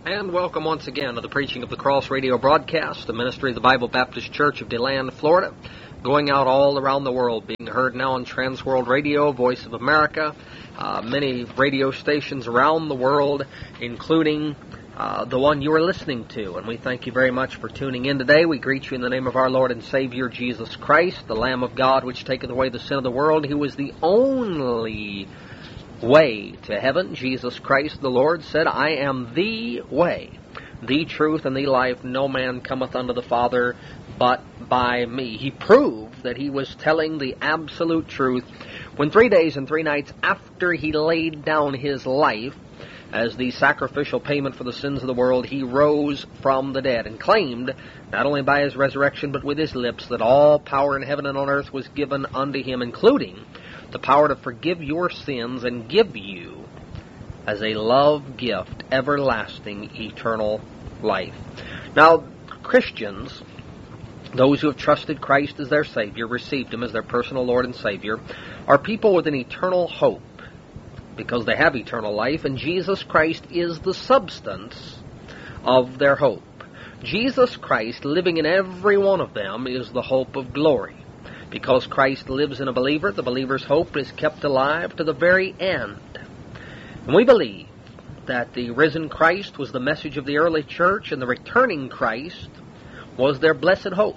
And welcome once again to the Preaching of the Cross radio broadcast, the ministry of the Bible Baptist Church of DeLand, Florida, going out all around the world, being heard now on Transworld Radio, Voice of America, many radio stations around the world, including the one you are listening to. And we thank you very much for tuning in today. We greet you in the name of our Lord and Savior, Jesus Christ, the Lamb of God, which taketh away the sin of the world. He was the only way to heaven. Jesus Christ the Lord said, I am the way, the truth, and the life. No man cometh unto the Father but by me. He proved that he was telling the absolute truth when 3 days and 3 nights after he laid down his life as the sacrificial payment for the sins of the world, he rose from the dead and claimed, not only by his resurrection but with his lips, that all power in heaven and on earth was given unto him, including the power to forgive your sins and give you, as a love gift, everlasting, eternal life. Now, Christians, those who have trusted Christ as their Savior, received Him as their personal Lord and Savior, are people with an eternal hope, because they have eternal life, and Jesus Christ is the substance of their hope. Jesus Christ, living in every one of them, is the hope of glory. Because Christ lives in a believer, the believer's hope is kept alive to the very end. And we believe that the risen Christ was the message of the early church, and the returning Christ was their blessed hope.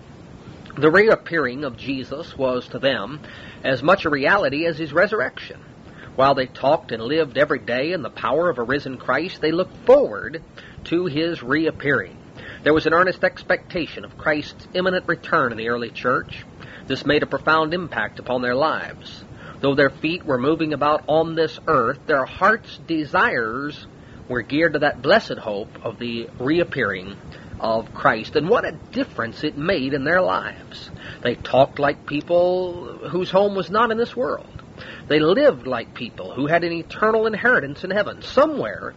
The reappearing of Jesus was to them as much a reality as His resurrection. While they talked and lived every day in the power of a risen Christ, they looked forward to His reappearing. There was an earnest expectation of Christ's imminent return in the early church. This made a profound impact upon their lives. Though their feet were moving about on this earth, their heart's desires were geared to that blessed hope of the reappearing of Christ. And what a difference it made in their lives. They talked like people whose home was not in this world. They lived like people who had an eternal inheritance in heaven. Somewhere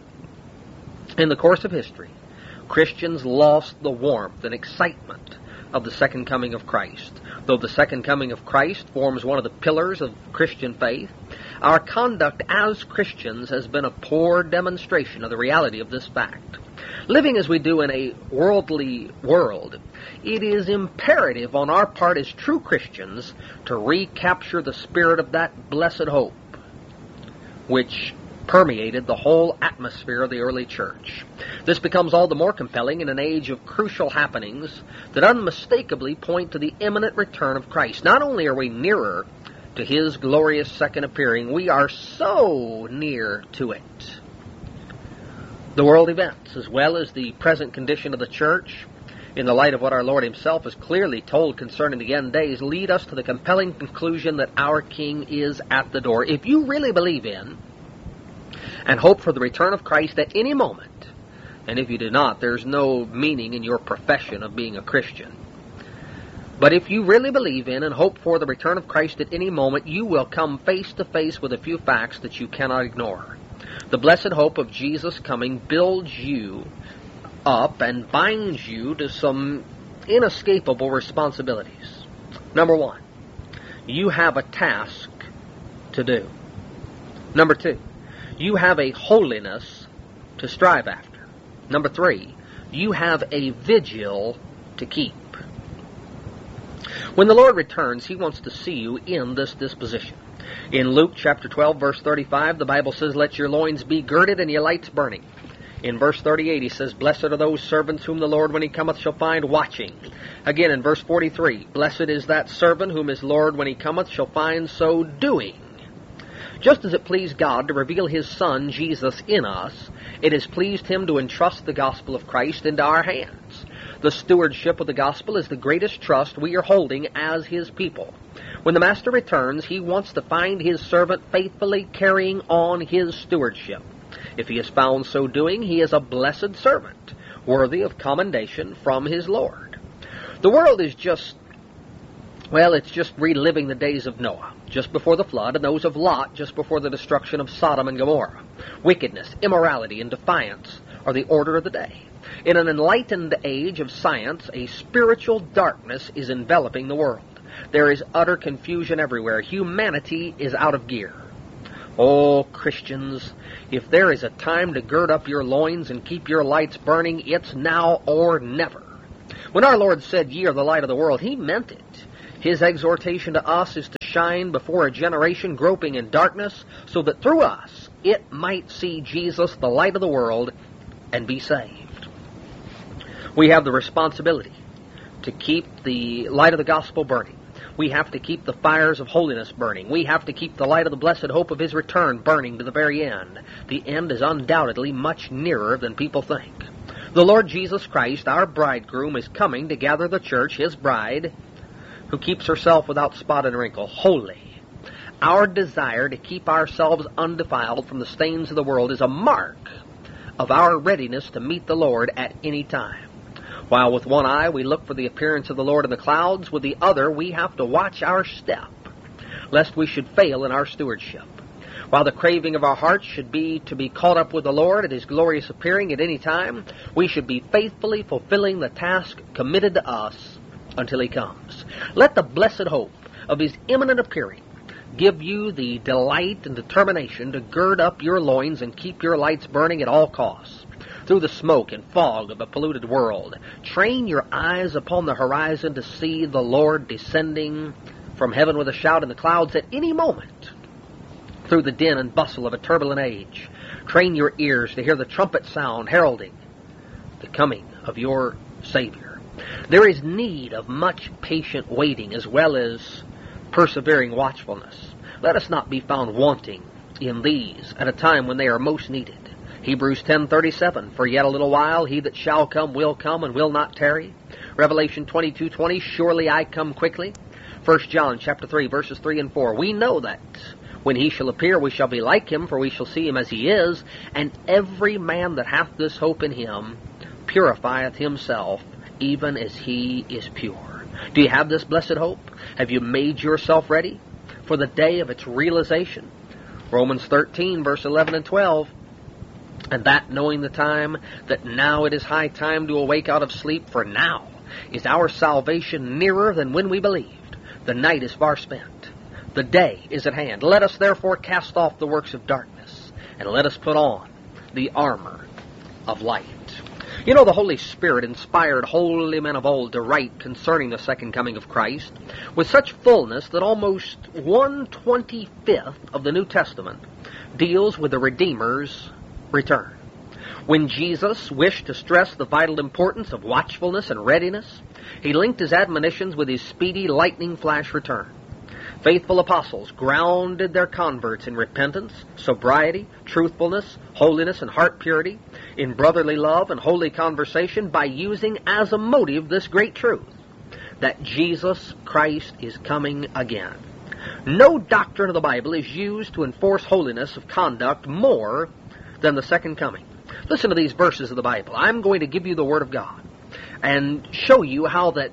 in the course of history, Christians lost the warmth and excitement of the second coming of Christ. Though the second coming of Christ forms one of the pillars of Christian faith, our conduct as Christians has been a poor demonstration of the reality of this fact. Living as we do in a worldly world, it is imperative on our part as true Christians to recapture the spirit of that blessed hope which permeated the whole atmosphere of the early church. This becomes all the more compelling in an age of crucial happenings that unmistakably point to the imminent return of Christ. Not only are we nearer to His glorious second appearing, we are so near to it. The world events, as well as the present condition of the church, in the light of what our Lord Himself has clearly told concerning the end days, lead us to the compelling conclusion that our King is at the door. If you really believe in and hope for the return of Christ at any moment, and if you do not, there's no meaning in your profession of being a Christian. But if you really believe in and hope for the return of Christ at any moment, you will come face to face with a few facts that you cannot ignore. The blessed hope of Jesus coming builds you up and binds you to some inescapable responsibilities. Number one, you have a task to do. Number two, you have a holiness to strive after. Number three, you have a vigil to keep. When the Lord returns, He wants to see you in this disposition. In Luke chapter 12, verse 35, the Bible says, let your loins be girded and your lights burning. In verse 38, He says, blessed are those servants whom the Lord, when He cometh, shall find watching. Again, in verse 43, blessed is that servant whom his Lord, when He cometh, shall find so doing. Just as it pleased God to reveal His Son, Jesus, in us, it has pleased Him to entrust the gospel of Christ into our hands. The stewardship of the gospel is the greatest trust we are holding as His people. When the Master returns, He wants to find His servant faithfully carrying on His stewardship. If he is found so doing, he is a blessed servant, worthy of commendation from his Lord. The world is just reliving the days of Noah, just before the flood, and those of Lot, just before the destruction of Sodom and Gomorrah. Wickedness, immorality, and defiance are the order of the day. In an enlightened age of science, a spiritual darkness is enveloping the world. There is utter confusion everywhere. Humanity is out of gear. Oh, Christians, if there is a time to gird up your loins and keep your lights burning, it's now or never. When our Lord said, "Ye are the light of the world," He meant it. His exhortation to us is to shine before a generation groping in darkness, so that through us it might see Jesus, the light of the world, and be saved. We have the responsibility to keep the light of the gospel burning. We have to keep the fires of holiness burning. We have to keep the light of the blessed hope of His return burning to the very end. The end is undoubtedly much nearer than people think. The Lord Jesus Christ, our bridegroom, is coming to gather the church, His bride, who keeps herself without spot and wrinkle, holy. Our desire to keep ourselves undefiled from the stains of the world is a mark of our readiness to meet the Lord at any time. While with one eye we look for the appearance of the Lord in the clouds, with the other we have to watch our step, lest we should fail in our stewardship. While the craving of our hearts should be to be caught up with the Lord at His glorious appearing at any time, we should be faithfully fulfilling the task committed to us until He comes. Let the blessed hope of His imminent appearing give you the delight and determination to gird up your loins and keep your lights burning at all costs. Through the smoke and fog of a polluted world, train your eyes upon the horizon to see the Lord descending from heaven with a shout in the clouds at any moment. Through the din and bustle of a turbulent age, train your ears to hear the trumpet sound heralding the coming of your Savior. There is need of much patient waiting as well as persevering watchfulness. Let us not be found wanting in these at a time when they are most needed. Hebrews 10:37, "For yet a little while he that shall come and will not tarry." Revelation 22:20, "Surely I come quickly." 1 John chapter 3, verses 3 and 4, "We know that when He shall appear, we shall be like Him, for we shall see Him as He is. And every man that hath this hope in Him purifieth himself, even as He is pure." Do you have this blessed hope? Have you made yourself ready for the day of its realization? Romans 13, verse 11 and 12, "And that knowing the time, that now it is high time to awake out of sleep, for now is our salvation nearer than when we believed. The night is far spent, the day is at hand. Let us therefore cast off the works of darkness, and let us put on the armor of light." You know, the Holy Spirit inspired holy men of old to write concerning the second coming of Christ with such fullness that almost 1/25 of the New Testament deals with the Redeemer's return. When Jesus wished to stress the vital importance of watchfulness and readiness, He linked His admonitions with His speedy lightning flash return. Faithful apostles grounded their converts in repentance, sobriety, truthfulness, holiness, and heart purity, in brotherly love and holy conversation, by using as a motive this great truth, that Jesus Christ is coming again. No doctrine of the Bible is used to enforce holiness of conduct more than the second coming. Listen to these verses of the Bible. I'm going to give you the Word of God and show you how that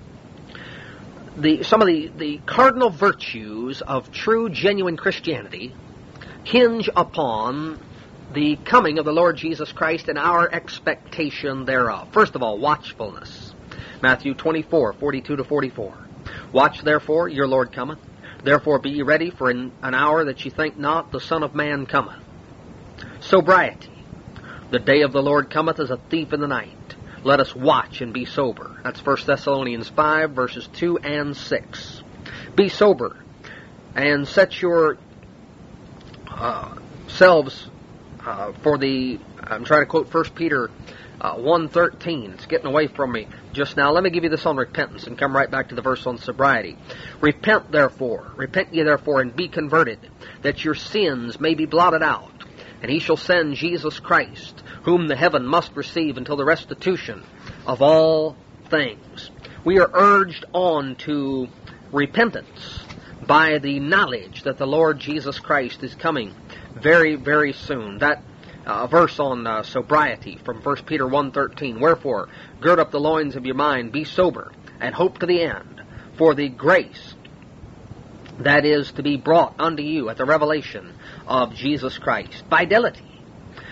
some of the cardinal virtues of true, genuine Christianity hinge upon the coming of the Lord Jesus Christ and our expectation thereof. First of all, watchfulness. Matthew 24:42-44. "Watch therefore, your Lord cometh. Therefore be ye ready, for in an hour that ye think not, the Son of Man cometh." Sobriety. "The day of the Lord cometh as a thief in the night. Let us watch and be sober." That's 1 Thessalonians 5, verses 2 and 6. Be sober and set your selves for the, I'm trying to quote 1 Peter 1:13. It's getting away from me just now. Let me give you this on repentance and come right back to the verse on sobriety. Repent ye therefore, and be converted, that your sins may be blotted out. And He shall send Jesus Christ, whom the heaven must receive until the restitution of all things. We are urged on to repentance by the knowledge that the Lord Jesus Christ is coming very, very soon. That verse on sobriety from 1 Peter 1:13. "Wherefore, gird up the loins of your mind, be sober, and hope to the end, for the grace that is to be brought unto you at the revelation of Jesus Christ." Fidelity.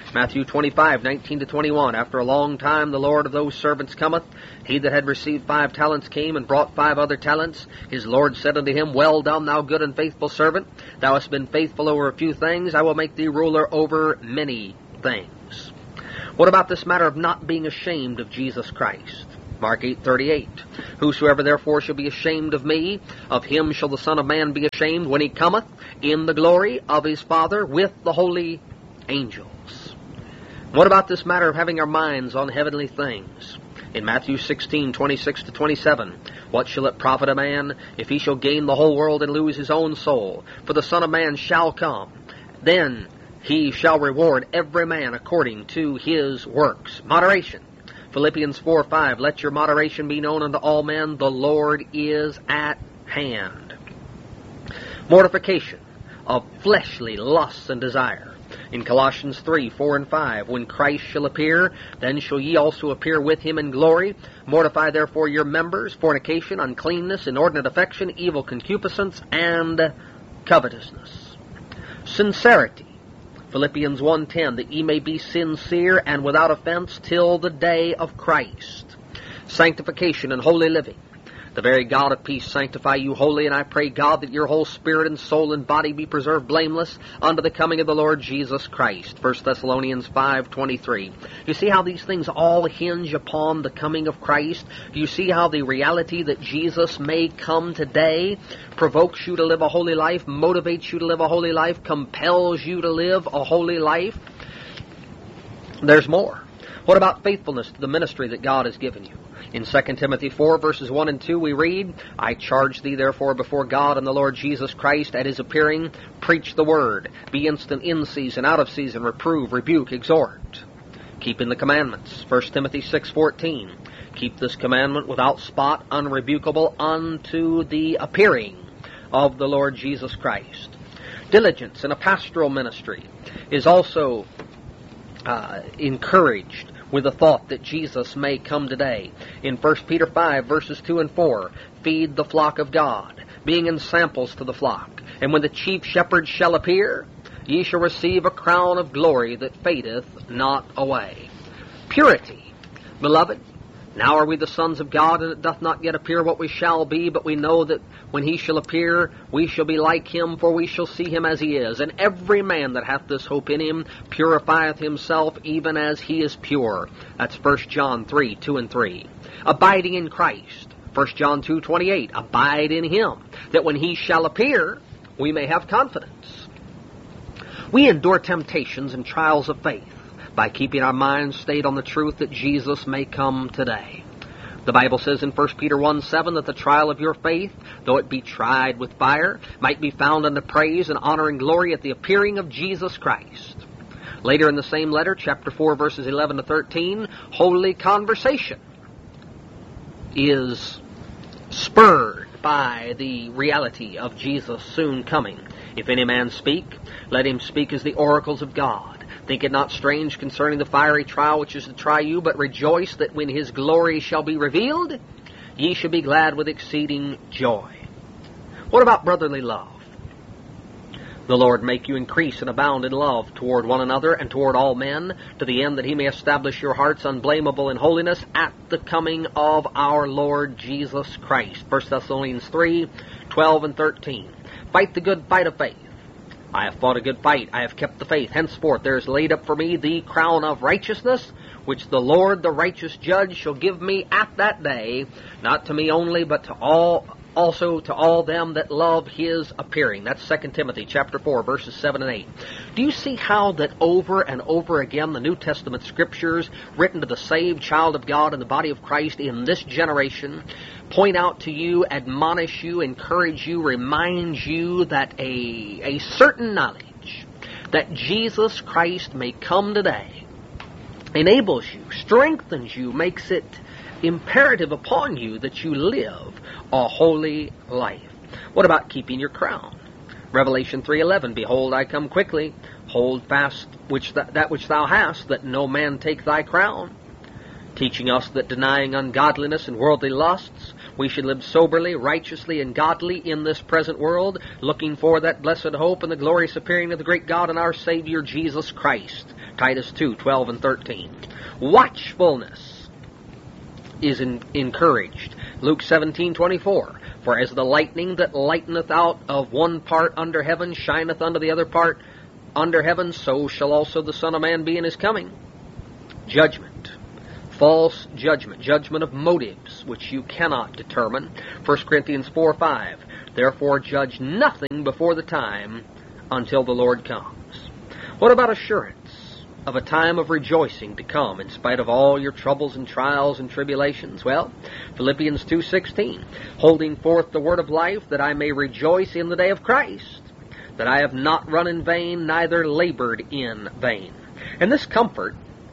Matthew 25:19-21. After a long time the Lord of those servants cometh. He that had received 5 talents came and brought 5 other talents. His Lord said unto him, Well done, thou good and faithful servant. Thou hast been faithful over a few things. I will make thee ruler over many things. What about this matter of not being ashamed of Jesus Christ? Mark 8:38. Whosoever therefore shall be ashamed of me, of him shall the Son of Man be ashamed when he cometh in the glory of his Father with the holy angels. What about this matter of having our minds on heavenly things? In Matthew 16:26-27, what shall it profit a man if he shall gain the whole world and lose his own soul? For the Son of Man shall come, then he shall reward every man according to his works. Moderation. Philippians 4:5, let your moderation be known unto all men, the Lord is at hand. Mortification of fleshly lusts and desire. In Colossians 3:4-5, when Christ shall appear, then shall ye also appear with him in glory. Mortify therefore your members, fornication, uncleanness, inordinate affection, evil concupiscence, and covetousness. Sincerity. Philippians 1:10, that ye may be sincere and without offense till the day of Christ. Sanctification and holy living. The very God of peace sanctify you wholly, and I pray God that your whole spirit and soul and body be preserved blameless unto the coming of the Lord Jesus Christ. 1 Thessalonians 5:23. You see how these things all hinge upon the coming of Christ? Do you see how the reality that Jesus may come today provokes you to live a holy life, motivates you to live a holy life, compels you to live a holy life? There's more. What about faithfulness to the ministry that God has given you? In 2 Timothy 4:1-2 we read, I charge thee therefore before God and the Lord Jesus Christ at his appearing, preach the word, be instant in season, out of season, reprove, rebuke, exhort. Keeping the commandments. 1 Timothy 6:14. Keep this commandment without spot, unrebukable, unto the appearing of the Lord Jesus Christ. Diligence in a pastoral ministry is also encouraged with the thought that Jesus may come today. In 1 Peter 5:2-4, feed the flock of God, being ensamples to the flock. And when the chief shepherd shall appear, ye shall receive a crown of glory that fadeth not away. Purity. Beloved, now are we the sons of God, and it doth not yet appear what we shall be, but we know that when he shall appear, we shall be like him, for we shall see him as he is. And every man that hath this hope in him purifieth himself even as he is pure. That's 1 John 3:2-3. Abiding in Christ. 1 John 2:28. Abide in him, that when he shall appear, we may have confidence. We endure temptations and trials of faith by keeping our minds stayed on the truth that Jesus may come today. The Bible says in 1 Peter 1:7 that the trial of your faith, though it be tried with fire, might be found unto praise and honor and glory at the appearing of Jesus Christ. Later in the same letter, chapter 4:11-13, holy conversation is spurred by the reality of Jesus soon coming. If any man speak, let him speak as the oracles of God. Think it not strange concerning the fiery trial which is to try you, but rejoice that when his glory shall be revealed, ye shall be glad with exceeding joy. What about brotherly love? The Lord make you increase and abound in love toward one another and toward all men, to the end that he may establish your hearts unblameable in holiness at the coming of our Lord Jesus Christ. 1 Thessalonians 3:12-13. Fight the good fight of faith. I have fought a good fight, I have kept the faith. Henceforth there is laid up for me the crown of righteousness, which the Lord the righteous judge shall give me at that day, not to me only, but to also to all them that love his appearing. That's 2 Timothy chapter 4:7-8. Do you see how that over and over again the New Testament scriptures written to the saved child of God in the body of Christ in this generation point out to you, admonish you, encourage you, remind you that a certain knowledge that Jesus Christ may come today enables you, strengthens you, makes it imperative upon you that you live a holy life. What about keeping your crown? Revelation 3:11, behold, I come quickly. Hold fast that which thou hast, that no man take thy crown. Teaching us that denying ungodliness and worldly lusts, we should live soberly, righteously, and godly in this present world, looking for that blessed hope and the glorious appearing of the great God and our Savior, Jesus Christ. Titus 2:12 and 13. Watchfulness is encouraged. Luke 17:24. For as the lightning that lighteneth out of one part under heaven shineth unto the other part under heaven, so shall also the Son of Man be in his coming. Judgment. False judgment. Judgment of motives, which you cannot determine. 1 Corinthians 4:5. Therefore judge nothing before the time until the Lord comes. What about assurance of a time of rejoicing to come in spite of all your troubles and trials and tribulations? Well, Philippians 2:16, holding forth the word of life, that I may rejoice in the day of Christ, that I have not run in vain, neither labored in vain. And this comfort,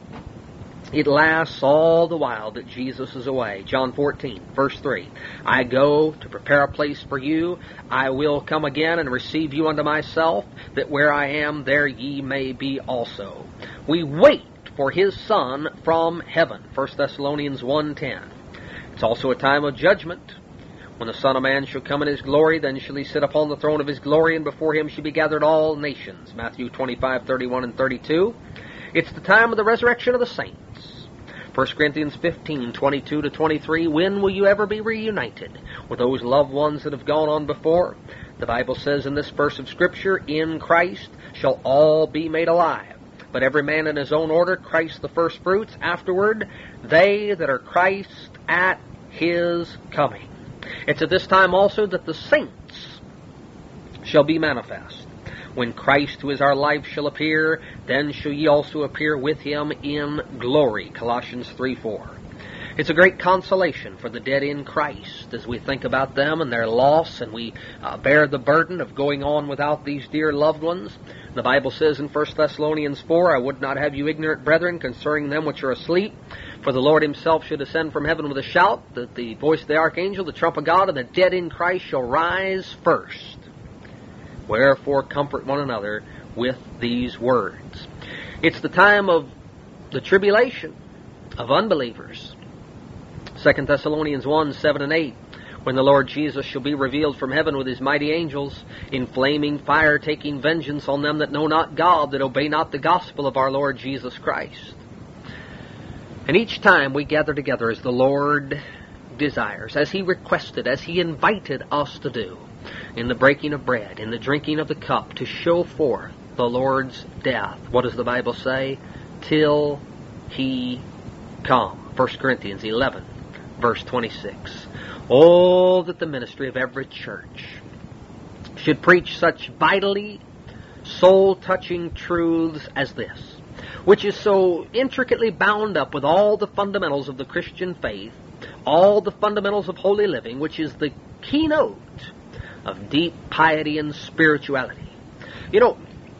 it lasts all the while that Jesus is away. John 14, verse 3. I go to prepare a place for you. I will come again and receive you unto myself, that where I am, there ye may be also. We wait for his Son from heaven. 1 Thessalonians 1:10. It's also a time of judgment. When the Son of Man shall come in his glory, then shall he sit upon the throne of his glory, and before him shall be gathered all nations. Matthew 25:31 and 32. It's the time of the resurrection of the saints. 1 Corinthians 15:22 to 23. When will you ever be reunited with those loved ones that have gone on before? The Bible says in this verse of Scripture, in Christ shall all be made alive, but every man in his own order, Christ the first fruits, afterward they that are Christ at his coming. It's at this time also that the saints shall be manifest. When Christ, who is our life, shall appear, then shall ye also appear with him in glory. Colossians 3:4. It's a great consolation for the dead in Christ as we think about them and their loss, and we bear the burden of going on without these dear loved ones. The Bible says in 1 Thessalonians 4, I would not have you ignorant, brethren, concerning them which are asleep, for the Lord himself should descend from heaven with a shout, that the voice of the archangel, the trump of God, and the dead in Christ shall rise first. Wherefore comfort one another with these words. It's the time of the tribulation of unbelievers. 2 Thessalonians 1:7 and 8. When the Lord Jesus shall be revealed from heaven with his mighty angels, in flaming fire, taking vengeance on them that know not God, that obey not the gospel of our Lord Jesus Christ. And each time we gather together as the Lord desires, as he requested, as he invited us to do, in the breaking of bread, in the drinking of the cup, to show forth the Lord's death. What does the Bible say? Till he come. 1 Corinthians 11, verse 26. Oh, that the ministry of every church should preach such vitally soul-touching truths as this, which is so intricately bound up with all the fundamentals of the Christian faith, all the fundamentals of holy living, which is the keynote of deep piety and spirituality. You know,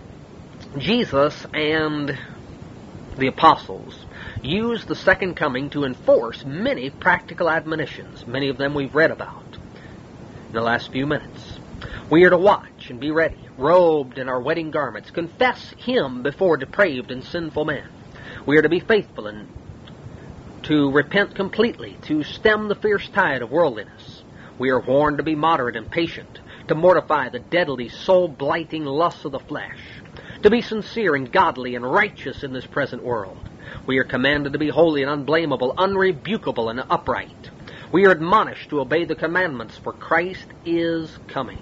Jesus and the apostles used the second coming to enforce many practical admonitions. Many of them we've read about in the last few minutes. We are to watch and be ready, robed in our wedding garments, confess him before depraved and sinful men. We are to be faithful and to repent completely, to stem the fierce tide of worldliness. We are warned to be moderate and patient, to mortify the deadly, soul-blighting lusts of the flesh, to be sincere and godly and righteous in this present world. We are commanded to be holy and unblameable, unrebukable and upright. We are admonished to obey the commandments, for Christ is coming.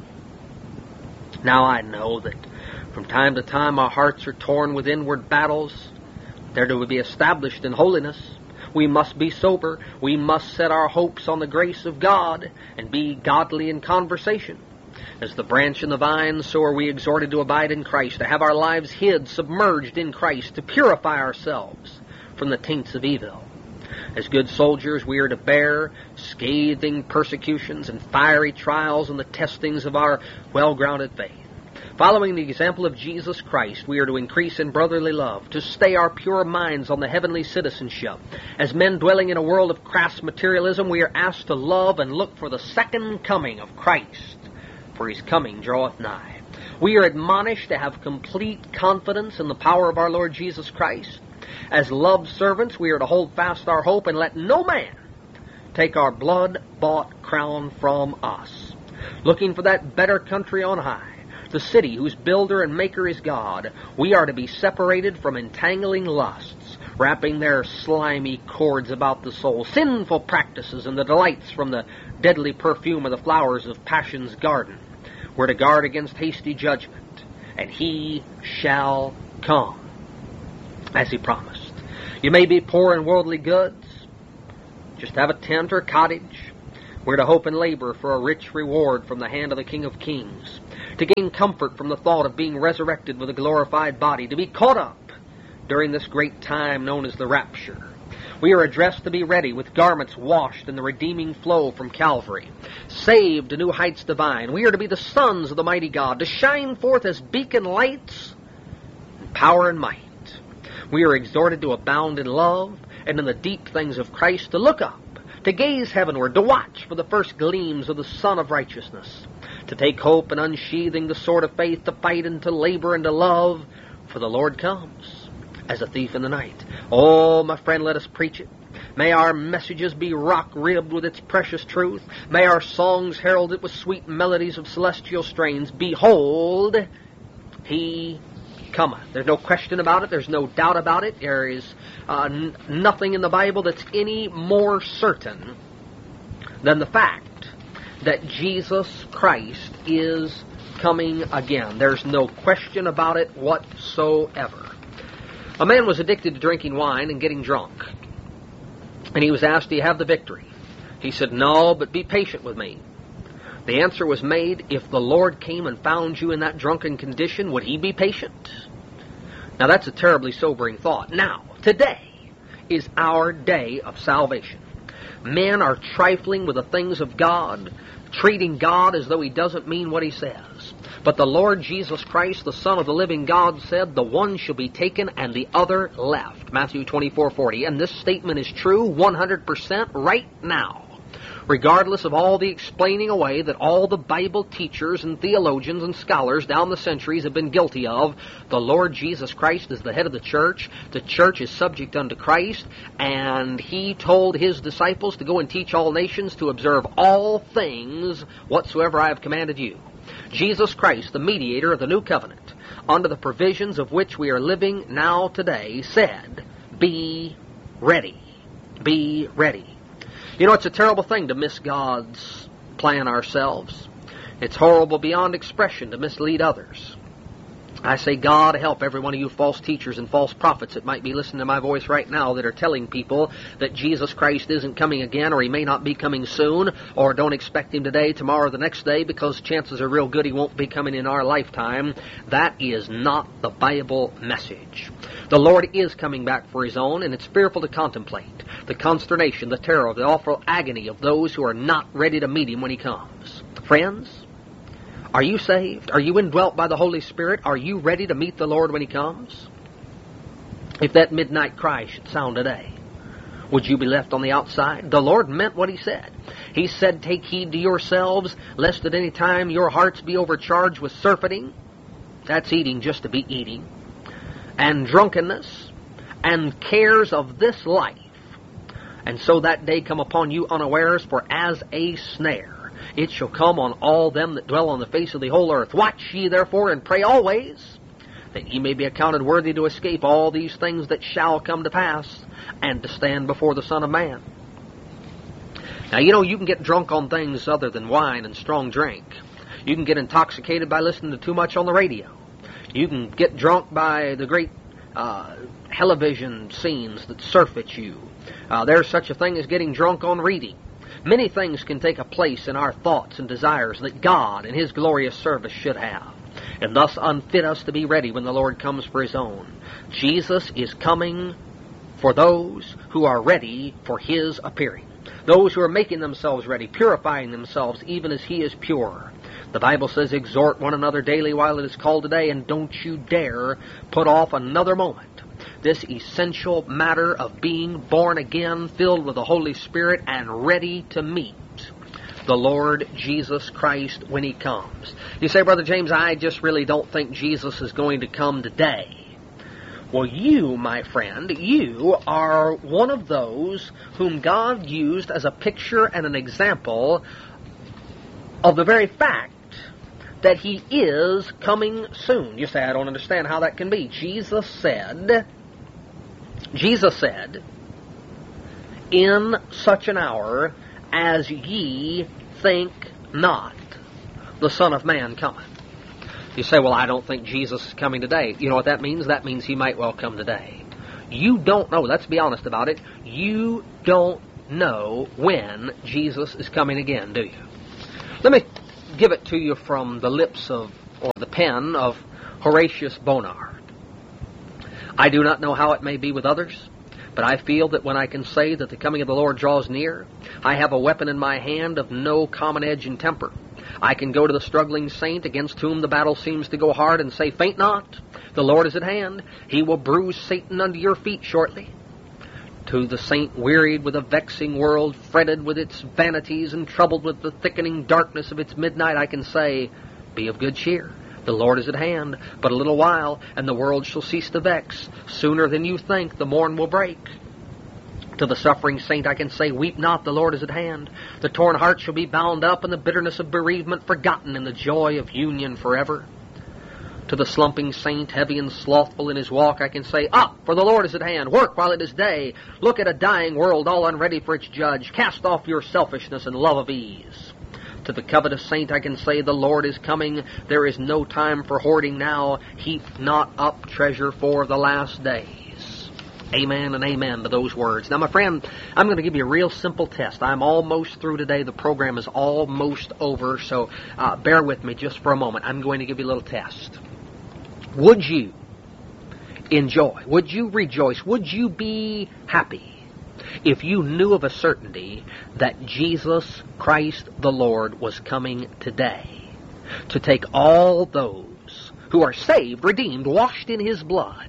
Now I know that from time to time our hearts are torn with inward battles. They're to be established in holiness. We must be sober. We must set our hopes on the grace of God and be godly in conversation. As the branch and the vine, so are we exhorted to abide in Christ, to have our lives hid, submerged in Christ, to purify ourselves from the taints of evil. As good soldiers, we are to bear scathing persecutions and fiery trials and the testings of our well-grounded faith. Following the example of Jesus Christ, we are to increase in brotherly love, to stay our pure minds on the heavenly citizenship. As men dwelling in a world of crass materialism, we are asked to love and look for the second coming of Christ, for his coming draweth nigh. We are admonished to have complete confidence in the power of our Lord Jesus Christ. As loved servants, we are to hold fast our hope and let no man take our blood-bought crown from us. Looking for that better country on high, the city whose builder and maker is God. We are to be separated from entangling lusts, wrapping their slimy cords about the soul, sinful practices and the delights from the deadly perfume of the flowers of passion's garden. We're to guard against hasty judgment, and He shall come, as He promised. You may be poor in worldly goods, just have a tent or cottage. We're to hope and labor for a rich reward from the hand of the King of Kings, to gain comfort from the thought of being resurrected with a glorified body, to be caught up during this great time known as the rapture. We are addressed to be ready with garments washed in the redeeming flow from Calvary, saved to new heights divine. We are to be the sons of the mighty God, to shine forth as beacon lights in power and might. We are exhorted to abound in love and in the deep things of Christ, to look up, to gaze heavenward, to watch for the first gleams of the Sun of righteousness, to take hope in unsheathing the sword of faith, to fight and to labor and to love, for the Lord comes as a thief in the night. Oh, my friend, let us preach it. May our messages be rock-ribbed with its precious truth. May our songs herald it with sweet melodies of celestial strains. Behold, He cometh. There's no question about it. There's no doubt about it. There is nothing in the Bible that's any more certain than the fact that Jesus Christ is coming again. There's no question about it whatsoever. A man was addicted to drinking wine and getting drunk. And he was asked, do you have the victory? He said, no, but be patient with me. The answer was made, if the Lord came and found you in that drunken condition, would He be patient? Now that's a terribly sobering thought. Now, today is our day of salvation. Men are trifling with the things of God, treating God as though He doesn't mean what He says. But the Lord Jesus Christ, the Son of the living God, said, the one shall be taken and the other left. Matthew 24:40. And this statement is true 100% right now. Regardless of all the explaining away that all the Bible teachers and theologians and scholars down the centuries have been guilty of, the Lord Jesus Christ is the head of the church. The church is subject unto Christ, and He told His disciples to go and teach all nations to observe all things whatsoever I have commanded you. Jesus Christ, the mediator of the new covenant, under the provisions of which we are living now today, said, be ready. Be ready. You know, it's a terrible thing to miss God's plan ourselves. It's horrible beyond expression to mislead others. I say, God help every one of you false teachers and false prophets that might be listening to my voice right now that are telling people that Jesus Christ isn't coming again, or He may not be coming soon, or don't expect Him today, tomorrow, or the next day, because chances are real good He won't be coming in our lifetime. That is not the Bible message. The Lord is coming back for His own, and it's fearful to contemplate the consternation, the terror, the awful agony of those who are not ready to meet Him when He comes. Friends, are you saved? Are you indwelt by the Holy Spirit? Are you ready to meet the Lord when He comes? If that midnight cry should sound today, would you be left on the outside? The Lord meant what He said. He said, take heed to yourselves, lest at any time your hearts be overcharged with surfeiting. That's eating just to be eating. And drunkenness, and cares of this life. And so that day come upon you unawares, for as a snare it shall come on all them that dwell on the face of the whole earth. Watch ye therefore, and pray always, that ye may be accounted worthy to escape all these things that shall come to pass, and to stand before the Son of Man. Now, you know, you can get drunk on things other than wine and strong drink. You can get intoxicated by listening to too much on the radio. You can get drunk by the great television scenes that surf at you. There's such a thing as getting drunk on reading. Many things can take a place in our thoughts and desires that God and His glorious service should have, and thus unfit us to be ready when the Lord comes for His own. Jesus is coming for those who are ready for His appearing. Those who are making themselves ready, purifying themselves even as He is pure. The Bible says, exhort one another daily while it is called today, and don't you dare put off another moment this essential matter of being born again, filled with the Holy Spirit, and ready to meet the Lord Jesus Christ when He comes. You say, Brother James, I just really don't think Jesus is going to come today. Well, you, my friend, you are one of those whom God used as a picture and an example of the very fact that He is coming soon. You say, I don't understand how that can be. Jesus said, in such an hour as ye think not, the Son of Man cometh. You say, well, I don't think Jesus is coming today. You know what that means? That means He might well come today. You don't know. Let's be honest about it. You don't know when Jesus is coming again, do you? Let me give it to you from the lips of, or the pen of, Horatius Bonar. I do not know how it may be with others, but I feel that when I can say that the coming of the Lord draws near, I have a weapon in my hand of no common edge and temper. I can go to the struggling saint against whom the battle seems to go hard and say, faint not, the Lord is at hand. He will bruise Satan under your feet shortly. To the saint wearied with a vexing world, fretted with its vanities, and troubled with the thickening darkness of its midnight, I can say, be of good cheer. The Lord is at hand, but a little while, and the world shall cease to vex. Sooner than you think, the morn will break. To the suffering saint I can say, weep not, the Lord is at hand. The torn heart shall be bound up, and the bitterness of bereavement forgotten in the joy of union forever. To the slumping saint, heavy and slothful in his walk, I can say, up, for the Lord is at hand. Work while it is day. Look at a dying world all unready for its judge. Cast off your selfishness and love of ease. To the covetous saint I can say, the Lord is coming. There is no time for hoarding now. Heap not up treasure for the last days. Amen and amen to those words. Now, my friend, I'm going to give you a real simple test. I'm almost through today. The program is almost over, so bear with me just for a moment. I'm going to give you a little test. Would you enjoy, would you rejoice, would you be happy if you knew of a certainty that Jesus Christ the Lord was coming today to take all those who are saved, redeemed, washed in His blood,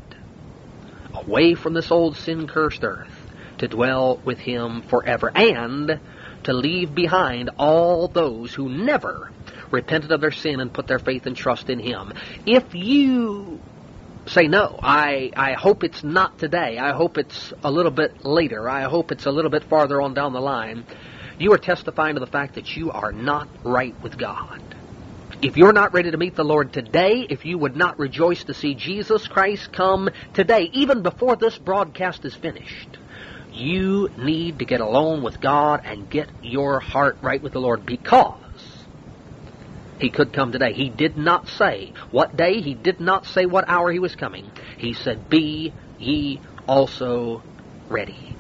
away from this old sin-cursed earth, to dwell with Him forever, and to leave behind all those who never repented of their sin and put their faith and trust in Him? If you say, no, I hope it's not today, I hope it's a little bit later, I hope it's a little bit farther on down the line, you are testifying to the fact that you are not right with God. If you're not ready to meet the Lord today, if you would not rejoice to see Jesus Christ come today, even before this broadcast is finished, you need to get alone with God and get your heart right with the Lord, because He could come today. He did not say what day. He did not say what hour He was coming. He said, be ye also ready.